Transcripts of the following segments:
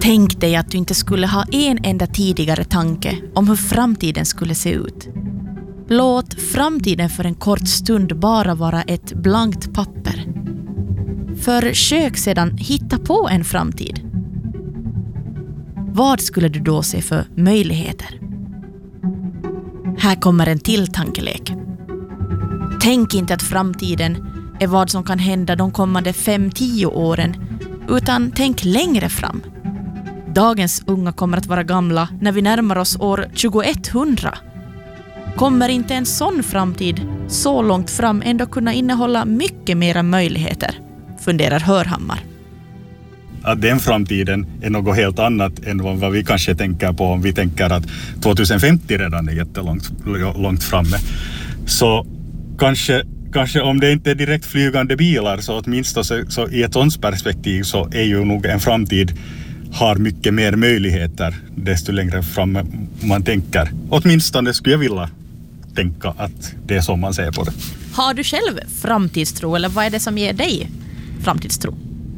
Tänk dig att du inte skulle ha en enda tidigare tanke om hur framtiden skulle se ut. Låt framtiden för en kort stund bara vara ett blankt papper. Försök sedan hitta på en framtid. Vad skulle du då se för möjligheter? Här kommer en till tankelek. Tänk inte att framtiden är vad som kan hända de kommande 5-10 åren, utan tänk längre fram. Dagens unga kommer att vara gamla när vi närmar oss år 2100. Kommer inte en sån framtid så långt fram ändå kunna innehålla mycket mera möjligheter, funderar Hörhammar. Att den framtiden är något helt annat än vad vi kanske tänker på om vi tänker att 2050 redan är jättelångt framme. Så kanske om det inte är direkt flygande bilar så åtminstone så i ett sådant perspektiv så är ju nog en framtid har mycket mer möjligheter desto längre fram man tänker. Åtminstone skulle jag vilja tänka att det är så man ser på det. Har du själv framtidstro eller vad är det som ger dig framtidstro?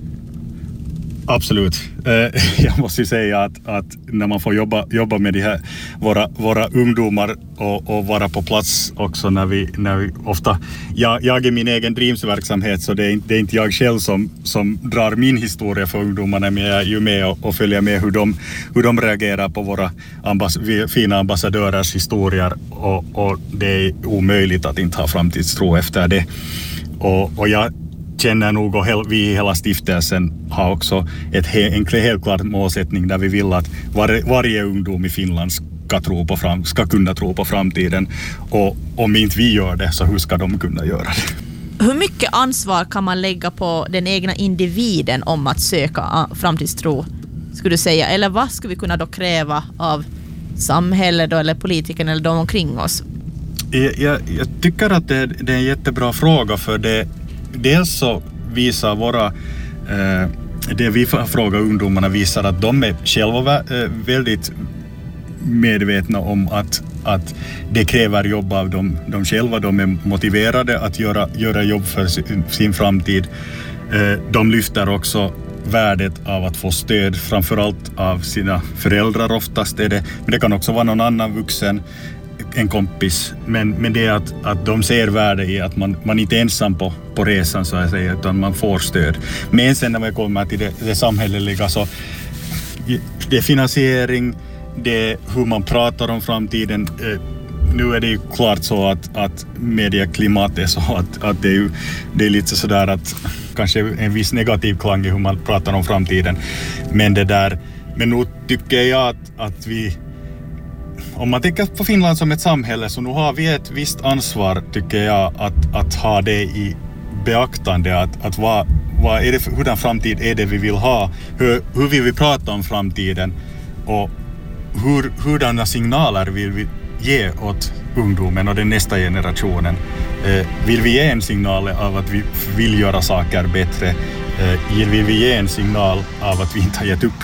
Absolut. Jag måste ju säga att när man får jobba med de här våra ungdomar och vara på plats också när vi ofta jag är min egen dreamsverksamhet så det är inte jag själv som drar min historia för ungdomarna men jag är ju med och följer med hur de reagerar på våra fina ambassadörers historier och det är omöjligt att inte ha framtidstro efter det och jag känner nog och vi i hela stiftelsen har också en helt klar målsättning där vi vill att varje ungdom i Finland ska kunna tro på framtiden och om inte vi gör det så hur ska de kunna göra det? Hur mycket ansvar kan man lägga på den egna individen om att söka framtidstro skulle du säga eller vad skulle vi kunna då kräva av samhället då, eller politikerna eller de omkring oss? Jag tycker att det är en jättebra fråga för det dels så visar det vi frågar ungdomarna visar att de är själva väldigt medvetna om att det kräver jobb av de själva. De är motiverade att göra jobb för sin framtid. De lyfter också värdet av att få stöd framförallt av sina föräldrar oftast är det. Men det kan också vara någon annan vuxen en kompis, men det är att de ser värde i att man inte är ensam på resan så att säga, utan man får stöd. Men sen när vi kommer till det samhälleliga så det är finansiering, det är hur man pratar om framtiden. Nu är det ju klart så att medieklimat är så att det är lite sådär att kanske en viss negativ klang i hur man pratar om framtiden. Men nu tycker jag att vi om man tänker på Finland som ett samhälle så nu har vi ett visst ansvar tycker jag att ha det i beaktande att vad är det hur den framtid är det vi vill ha, hur vill vi prata om framtiden och hurdana signaler vill vi ge åt ungdomen och den nästa generationen. Vill vi ge en signal av att vi vill göra saker bättre? Vill vi ge en signal av att vi inte har gett upp?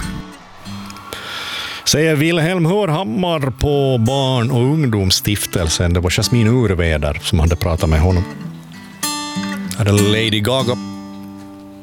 Säger Wilhelm Hörhammar på Barn- och ungdomsstiftelsen. Det var Jasmin Urveder som hade pratat med honom. Här är Lady Gaga.